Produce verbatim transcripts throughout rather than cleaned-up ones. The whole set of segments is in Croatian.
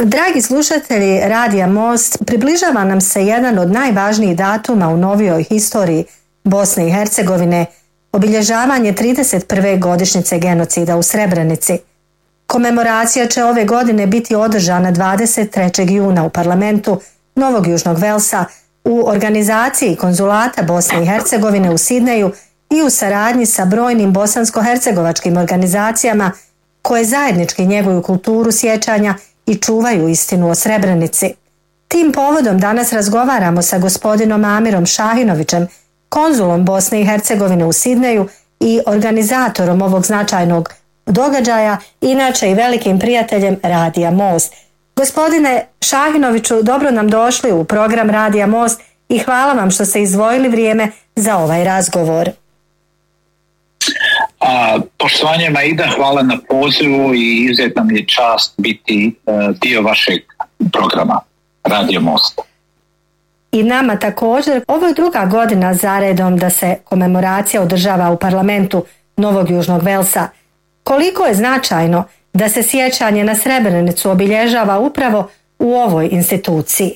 Dragi slušatelji Radija Most, približava nam se jedan od najvažnijih datuma u novijoj historiji Bosne i Hercegovine, obilježavanje trideset prve godišnjice genocida u Srebrenici. Komemoracija će ove godine biti održana dvadeset trećeg juna u parlamentu Novog Južnog Velsa u organizaciji Konzulata Bosne i Hercegovine u Sidneju i u saradnji sa brojnim bosansko-hercegovačkim organizacijama koje zajednički njeguju kulturu sjećanja i čuvaju istinu o Srebrenici. Tim povodom danas razgovaramo sa gospodinom Amirom Šahinovićem, konzulom Bosne i Hercegovine u Sidneju i organizatorom ovog značajnog događaja, inače i velikim prijateljem Radija Most. Gospodine Šahinoviću, dobro nam došli u program Radija Most i hvala vam što ste izdvojili vrijeme za ovaj razgovor. A, poštovanje Maida, hvala na pozivu i izuzetna mi je čast biti uh, dio vašeg programa Radio Most. I nama također. Ovo je druga godina zaredom da se komemoracija održava u parlamentu Novog Južnog Velsa. Koliko je značajno da se sjećanje na Srebrenicu obilježava upravo u ovoj instituciji?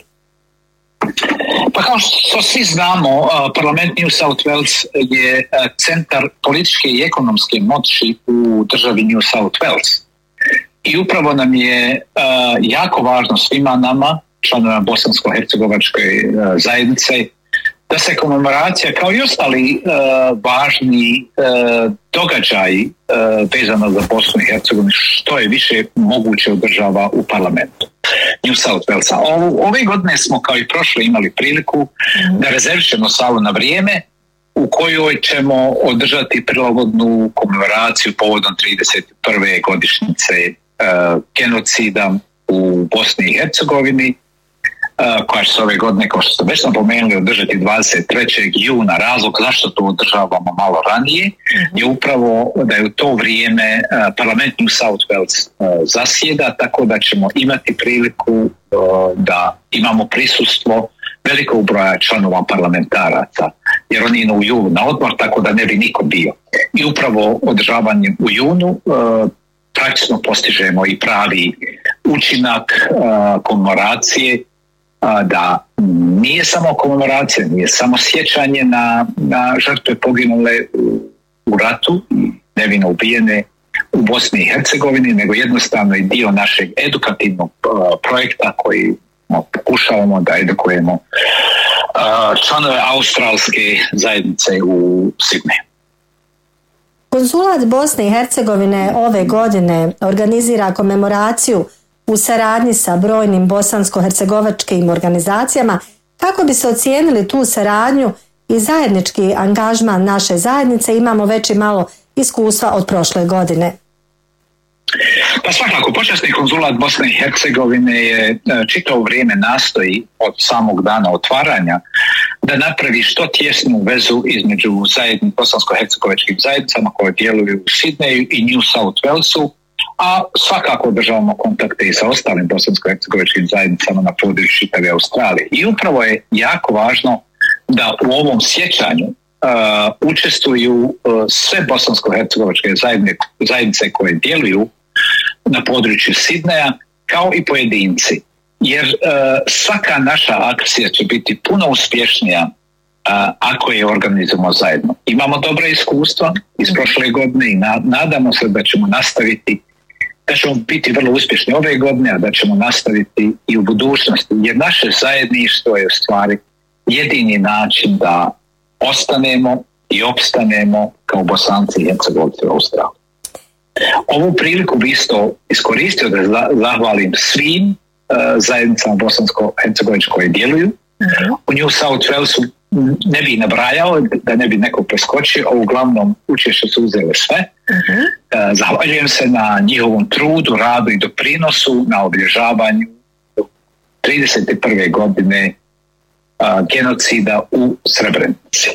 Pa kao što svi znamo, parlament New South Wales je centar političke i ekonomske moći u državi New South Wales. I upravo nam je jako važno svima nama, članovima bosansko-hercegovačke zajednice, da se komemoracija kao i ostali uh, važni uh, događaji uh, vezano za Bosnu i Hercegovinu što je više moguće održava u parlamentu New South Walesa. Ove godine smo kao i prošle imali priliku mm-hmm. da rezervišemo salu na vrijeme u kojoj ćemo održati prilagodnu komemoraciju povodom trideset prve godišnjice uh, genocida u Bosni i Hercegovini, koja će se ove godine, kao što ste već napomenuli, održati dvadeset trećeg juna. Razlog zašto to održavamo malo ranije je upravo da je u to vrijeme parlament New South Wales zasjeda, tako da ćemo imati priliku da imamo prisustvo velikog broja članova parlamentaraca, jer oni idu u junu na odmor, tako da ne bi niko bio. I upravo održavanje u junu praktično postižemo i pravi učinak komemoracije, da nije samo komemoracija, nije samo sjećanje na, na žrtve poginule u, u ratu i nevino ubijene u Bosni i Hercegovini, nego jednostavno i dio našeg edukativnog uh, projekta koji no, pokušavamo da edukujemo uh, članove australske zajednice u Sidneju. Konzulat Bosne i Hercegovine ove godine organizira komemoraciju u saradnji sa brojnim bosansko-hercegovačkim organizacijama. Kako bi se ocijenili tu saradnju i zajednički angažman naše zajednice? Imamo već i malo iskustva od prošle godine. Pa svakako, počasni konzulat Bosne i Hercegovine je čitavo vrijeme nastoji od samog dana otvaranja da napravi što tjesnu vezu između zajedni, bosansko-hercegovačkim zajednicama koje djeluju u Sidneju i New South Walesu, a svakako održavamo kontakte i sa ostalim bosansko-hercegovačkim zajednicama na području čitave Australije. I upravo je jako važno da u ovom sjećanju uh, učestvuju uh, sve bosansko-hercegovačke zajednice, zajednice koje djeluju na području Sidneja, kao i pojedinci. Jer uh, svaka naša akcija će biti puno uspješnija uh, ako je organizujemo zajedno. Imamo dobra iskustva iz prošle godine i na, nadamo se da ćemo nastaviti, da ćemo biti vrlo uspješni ove godine, a da ćemo nastaviti i u budućnosti. Jer naše zajedništvo je u stvari jedini način da ostanemo i opstanemo kao Bosanci i Hercegovci u Australiji. Ovu priliku bi isto iskoristio da zahvalim svim uh, zajednicama bosansko-hercegovačke koje djeluju. Uh-huh. U New South Walesu ne bi nabrajao, da ne bi neko preskočio, a uglavnom učešće su uzele sve. Uh-huh. Uh, zahvaljujem se na njihovom trudu, radu i doprinosu na obilježavanju trideset prve godine uh, genocida u Srebrenici.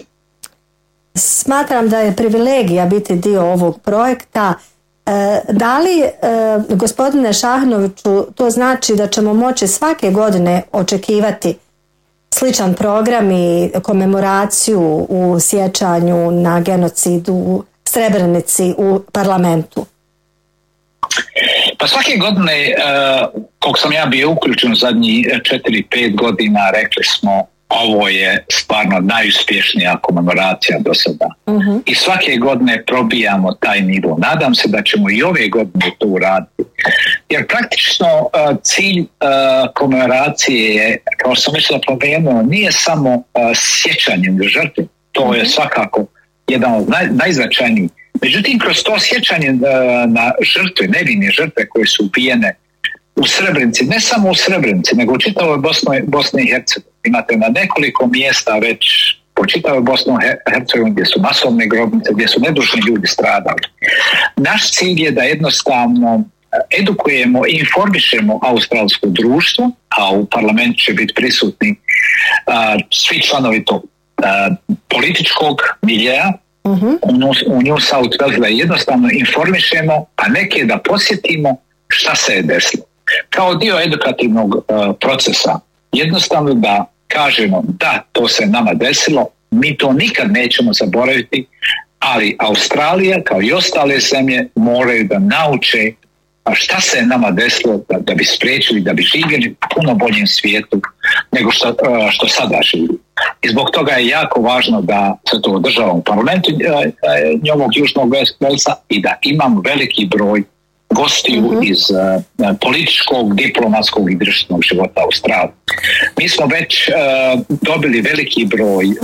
Smatram da je privilegija biti dio ovog projekta. Da li, gospodine Šahinoviću, to znači da ćemo moći svake godine očekivati sličan program i komemoraciju u sjećanju na genocid u Srebrenici u parlamentu? Pa svake godine, uh, koliko sam ja bio uključen zadnjih četiri pet godina, rekli smo ovo je stvarno najuspješnija komemoracija do sada. Uh-huh. I svake godine probijamo taj nivo. Nadam se da ćemo i ove godine to uraditi. Jer praktično uh, cilj uh, komemoracije je, kao što sam već napomenuo, nije samo uh, sjećanje na žrtve. To uh-huh. je svakako jedan od naj, najznačajnijih. Međutim, kroz to sjećanje uh, na žrtve, nevine žrtve koje su ubijene u Srebrenici, ne samo u Srebrenici, nego u čitavoj Bosni, Bosni i Hercegovini. Imate na nekoliko mjesta već po čitavoj Bosni i Hercegovini gdje su masovne grobnice, gdje su nedužni ljudi stradali. Naš cilj je da jednostavno edukujemo i informišemo australsko društvo, a u parlamentu će biti prisutni a, svi članovi tog a, političkog miljeja, uh-huh. u, u New South Wales, da jednostavno informišemo, a neke da posjetimo šta se je desilo. Kao dio edukativnog uh, procesa, jednostavno da kažemo da to se nama desilo, mi to nikad nećemo zaboraviti, ali Australija kao i ostale zemlje moraju da nauče šta se je nama desilo da, da bi spriječili, da bi živjeli u puno boljem svijetu nego što, uh, što sada živi. I zbog toga je jako važno da se to održava u parlamentu uh, Novog Južnog Velsa i da imamo veliki broj gostiju uh-huh. iz uh, političkog, diplomatskog i društvenog života Australije. Mi smo već uh, dobili veliki broj uh,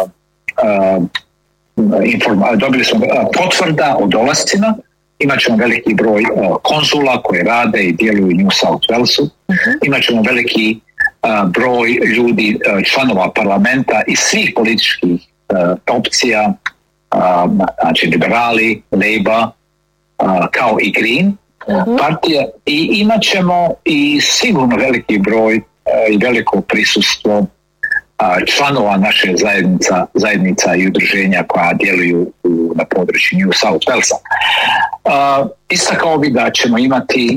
uh, informa- dobili smo uh, potvrda o dolascima, imat ćemo veliki broj uh, konzula koji rade i djeluju u New South Walesu, uh-huh. imat ćemo veliki uh, broj ljudi, uh, članova parlamenta iz svih političkih uh, opcija, uh, znači liberali, Labour, Uh, kao i Green uh-huh. partija, i imat ćemo i sigurno veliki broj uh, i veliko prisustvo uh, članova naše zajednica, zajednica i udruženja koja djeluju u, na području New South Walesa. Uh, istakao bi da ćemo imati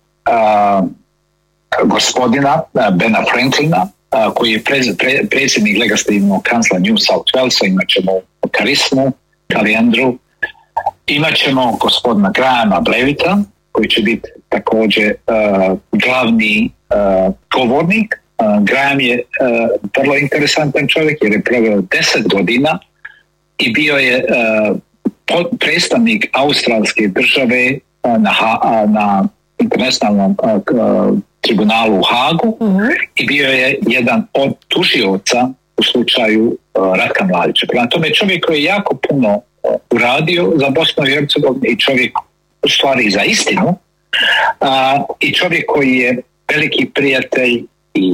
uh, gospodina uh, Bena Franklina uh, koji je prez, pre, predsjednik legislativnog kancla New South Walesa. Imat ćemo Karismu, Kalijandru, imat ćemo gospodina Grahama Blevita, koji će biti također uh, glavni uh, govornik. Uh, Graham je uh, vrlo interesantan čovjek jer je proveo deset godina i bio je uh, pod, predstavnik australske države uh, na, uh, na internacionalnom uh, uh, tribunalu u Hagu uh-huh. i bio je jedan od tužioca u slučaju uh, Ratka Mladića. Prema tome čovjek koji je jako puno uradio za Bosnu i Hercegovinu i čovjek u stvari za istinu, a, i čovjek koji je veliki prijatelj i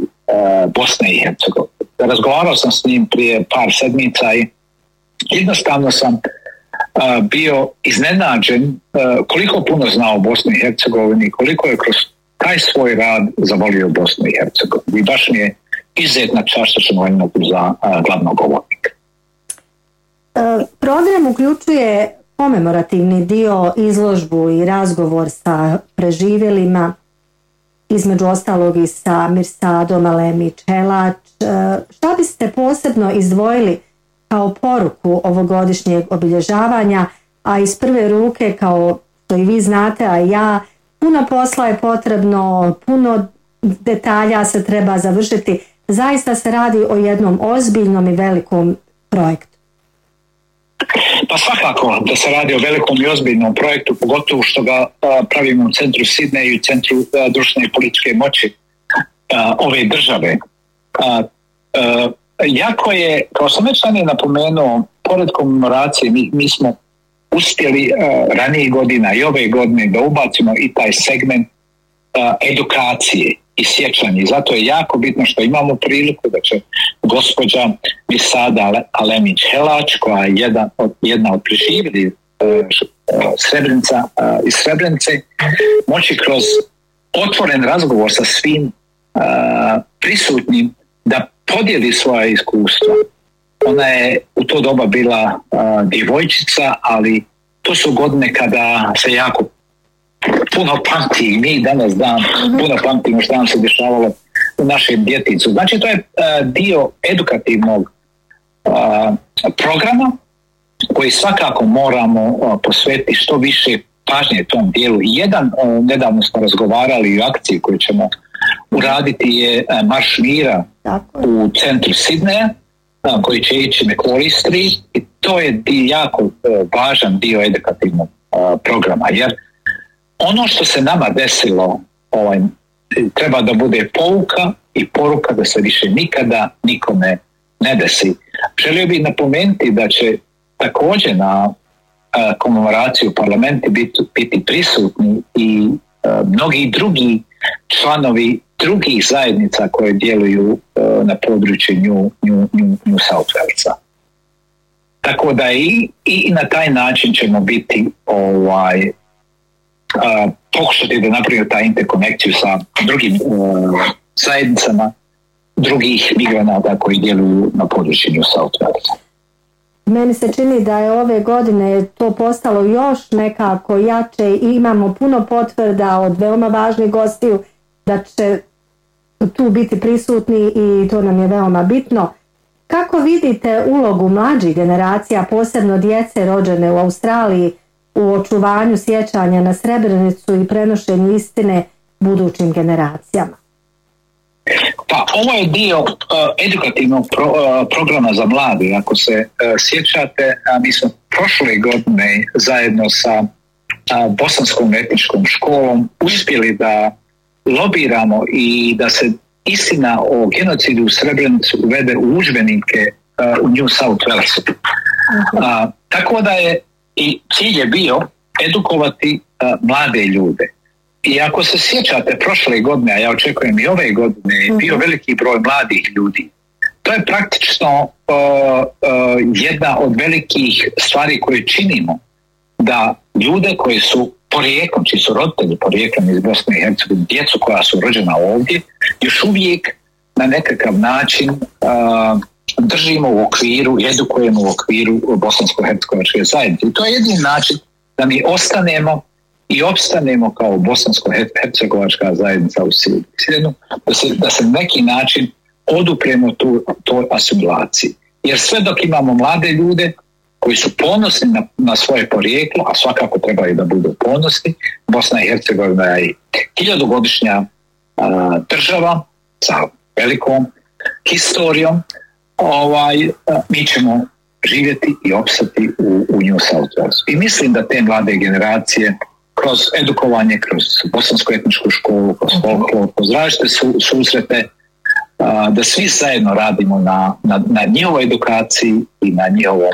a, Bosne i Hercegovine. Razgovarao sam s njim prije par sedmica i jednostavno sam a, bio iznenađen a, koliko puno zna o Bosni i Hercegovini, koliko je kroz taj svoj rad zavolio Bosnu i Hercegovinu. I baš mi je izuzetna čast što ćemo imati za a, glavnog govornika. Program uključuje komemorativni dio, izložbu i razgovor sa preživjelima, između ostalog i sa Mirsadom Alemić-Helač. Šta biste posebno izdvojili kao poruku ovogodišnjeg obilježavanja, a iz prve ruke, kao što i vi znate, a ja, puno posla je potrebno, puno detalja se treba završiti. Zaista se radi o jednom ozbiljnom i velikom projektu. Pa svakako da se radi o velikom i ozbiljnom projektu, pogotovo što ga a, pravimo u centru Sidneja i u centru a, društvene i političke moći a, ove države. A, a, jako je, kao sam već ranije napomenuo, pored komemoracije mi, mi smo uspjeli a, ranije godina i ove godine da ubacimo i taj segment a, edukacije i sjećanje. Zato je jako bitno što imamo priliku da će gospođa Mirsada Alemić-Helač, koja je jedna od, jedna od preživjelih Srebrenica iz Srebrenice, moći kroz otvoren razgovor sa svim uh, prisutnim da podijeli svoja iskustva. Ona je u to doba bila uh, djevojčica, ali to su godine kada se jako puno pamti i mi danas dan puno pamtimo što nam se dešavalo u našem djetinjstvu. Znači to je uh, dio edukativnog uh, programa koji svakako moramo uh, posvetiti što više pažnje tom dijelu. I jedan, nedavno smo razgovarali o akciji koju ćemo uraditi je Marš mira u centru Sidneja, koji će ići Macquarie Street, i to je jako važan dio edukativnog programa, jer ono što se nama desilo ovaj, treba da bude pouka i poruka da se više nikada nikome ne desi. Želio bih napomenuti da će također na komemoraciju u parlamentu biti, biti prisutni i mnogi drugi članovi drugih zajednica koje djeluju na području New, New, New, New South Walesa. Tako da i, i na taj način ćemo biti ovaj, uh, pokušati da napravimo taj interkonekciju sa drugim uh, zajednicama drugih migranata koji djeluju na području New South Walesa. Meni se čini da je ove godine to postalo još nekako jače i imamo puno potvrda od veoma važnih gostiju da će tu biti prisutni i to nam je veoma bitno. Kako vidite ulogu mlađih generacija, posebno djece rođene u Australiji, u očuvanju sjećanja na Srebrenicu i prenošenju istine budućim generacijama? Pa ovo je dio uh, edukativnog pro, uh, programa za mlade. Ako se uh, sjećate, a mi smo prošle godine zajedno sa uh, Bosanskom etničkom školom uspjeli da lobiramo i da se istina o genocidu u Srebrenicu uvede u udžbenike uh, u New South Walesu. Uh, tako da je i cilj je bio edukovati uh, mlade ljude. I ako se sjećate prošle godine, a ja očekujem i ove godine, je bio veliki broj mladih ljudi. To je praktično uh, uh, jedna od velikih stvari koje činimo, da ljude koji su porijeklom, čiji su roditelji porijeklom iz Bosne i Hercegovine, djecu koja su rođena ovdje, još uvijek na nekakav način uh, držimo u okviru, edukujemo u okviru bosansko-hercegovačke zajednice. I to je jedini način da mi ostanemo i opstanemo kao bosansko-hercegovačka zajednica u Sidniju, da se, da se na neki način odupremo tu, toj asimilaciji. Jer sve dok imamo mlade ljude koji su ponosni na, na svoje porijeklo, a svakako trebaju da budu ponosni, Bosna i Hercegovina je hiljadugodišnja a, država sa velikom historijom, ovaj, a, mi ćemo živjeti i opstati u, u New South Wales. I mislim da te mlade generacije kroz edukovanje, kroz bosansku etničku školu, kroz folklor, kroz različite su, susrete, a, da svi zajedno radimo na, na, na njihovoj edukaciji i na njihovom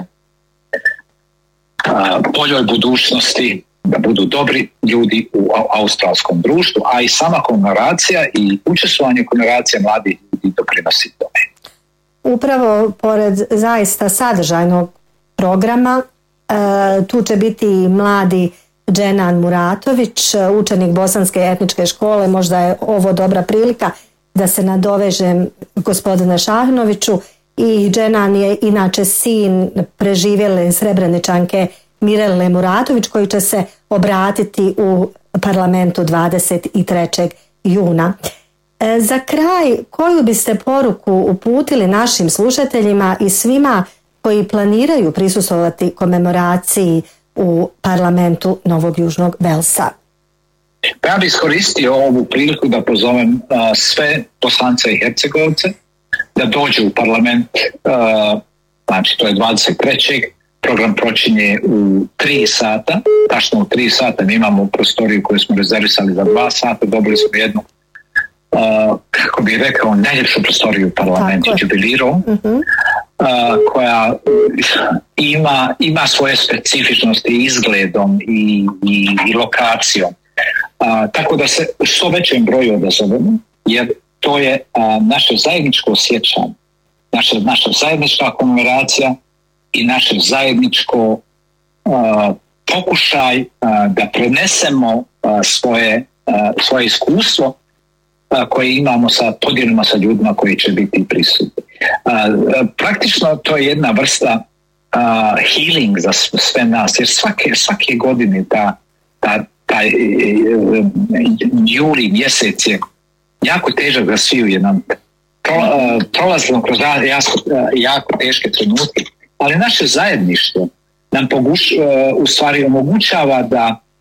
a, boljoj budućnosti, da budu dobri ljudi u australskom društvu, a i sama komemoracija i učestvovanje komemoracija mladih ljudi doprinosi tome. Upravo pored zaista sadržajnog programa, e, tu će biti mladi Dženan Muratović, učenik Bosanske etničke škole. Možda je ovo dobra prilika da se nadovežem gospodine Šahnoviću. I Dženan je inače sin preživjele Srebreničanke Mirele Muratović, koji će se obratiti u parlamentu dvadeset trećeg juna. E, za kraj, koju biste poruku uputili našim slušateljima i svima koji planiraju prisustvovati komemoraciji u parlamentu Novog Južnog Velsa? Ja bih iskoristio ovu priliku da pozovem a, sve Bosance i Hercegovce da dođu u parlament, a, znači to je dvadeset trećeg Program počinje u tri sata, tačno u tri sata. Mi imamo prostoriju koju smo rezervisali za dva sata, dobili smo jednu, a, kako bih rekao, najljepšu prostoriju u parlamentu, jubiliru, uh-huh. a, koja ima, ima svoje specifičnosti izgledom i, i, i lokacijom. A, tako da se u što većem broju odazovemo, jer to je a, naše zajedničko osjećanje, naša, naša zajednička komemoracija i naše zajedničko a, pokušaj a, da prenesemo a, svoje, a, svoje iskustvo a, koje imamo sa podijelima sa ljudima koji će biti prisutni. A, a, praktično to je jedna vrsta a, healing za sve nas, jer svake, svake godine ta, ta taj juli mjesec je jako težak za sviju, jer nam prolazimo kroz jako, jako teške trenutke, ali naše zajedništvo nam poguš, u stvari omogućava da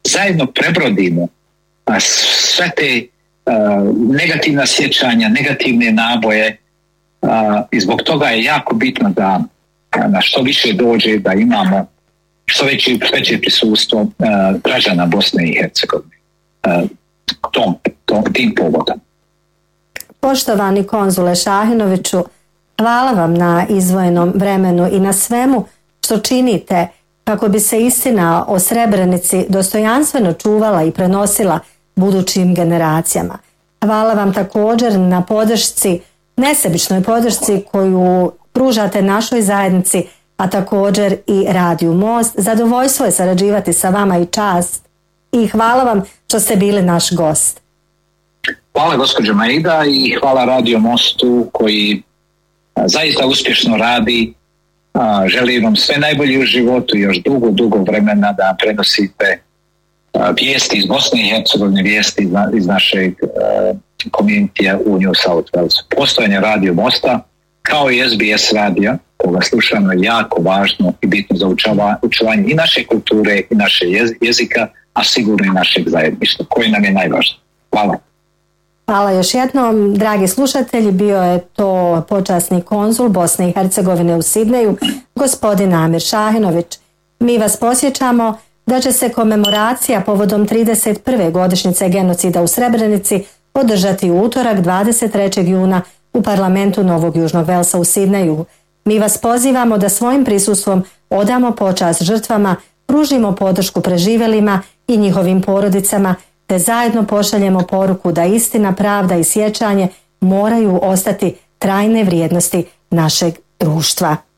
zajedno prebrodimo sve te negativna sjećanja, negativne naboje i zbog toga je jako bitno da na što više dođe, da imamo što veće, veće prisustvo građana Bosne i Hercegovine tom, tom, tim povodom. Poštovani konzule Šahinoviću, hvala vam na izdvojenom vremenu i na svemu što činite kako bi se istina o Srebrenici dostojanstveno čuvala i prenosila budućim generacijama. Hvala vam također na podršci, nesebičnoj podršci koju pružate našoj zajednici, a također i Radiju Most. Zadovoljstvo je sarađivati sa vama i čast. I hvala vam što ste bili naš gost. Hvala gospođo Maida i hvala Radio Mostu koji zaista uspješno radi. Želim vam sve najbolje u životu i još dugo, dugo vremena da prenosite vijesti iz Bosne i Hercegovine, vijesti iz našeg komunitija u New South Walesu. Postojanje Radio Mosta kao i S B S radija, koga slušamo, je jako važno i bitno za učuvanje i naše kulture i naše jezika, a sigurno i našeg zajedništva, koji nam je najvažniji. Hvala. Hvala još jednom, dragi slušatelji, bio je to počasni konzul Bosne i Hercegovine u Sidneju, gospodin Amir Šahinović. Mi vas posjećamo da će se komemoracija povodom trideset prve godišnjice genocida u Srebrenici održati u utorak dvadeset trećeg juna u parlamentu Novog Južnog Velsa u Sidneju. Mi vas pozivamo da svojim prisustvom odamo počast žrtvama, pružimo podršku preživjelima i njihovim porodicama, te zajedno pošaljemo poruku da istina, pravda i sjećanje moraju ostati trajne vrijednosti našeg društva.